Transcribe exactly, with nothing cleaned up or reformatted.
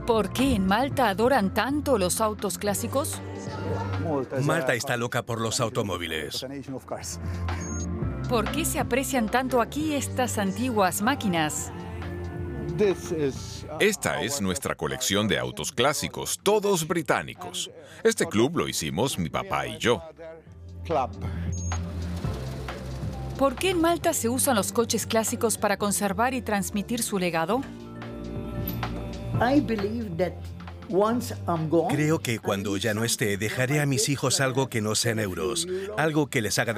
¿Por qué en Malta adoran tanto los autos clásicos? Malta está loca por los automóviles. ¿Por qué se aprecian tanto aquí estas antiguas máquinas? Esta es nuestra colección de autos clásicos, todos británicos. Este club lo hicimos mi papá y yo. ¿Por qué en Malta se usan los coches clásicos para conservar y transmitir su legado? Creo que cuando ya no esté, dejaré a mis hijos algo que no sean euros, algo que les haga